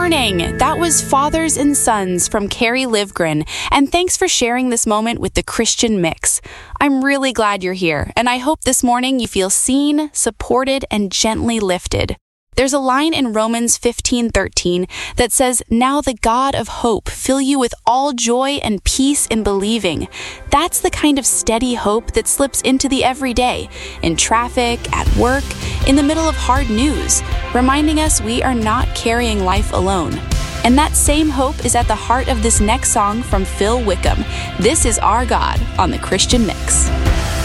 morning! That was Fathers and Sons from Carrie Livgren, and thanks for sharing this moment with the Christian Mix. I'm really glad you're here, and I hope this morning you feel seen, supported, and gently lifted. There's a line in Romans 15:13 that says, "Now the God of hope fill you with all joy and peace in believing." That's the kind of steady hope that slips into the everyday, in traffic, at work, in the middle of hard news, reminding us we are not carrying life alone. And that same hope is at the heart of this next song from Phil Wickham. This is Our God on the Christian Mix.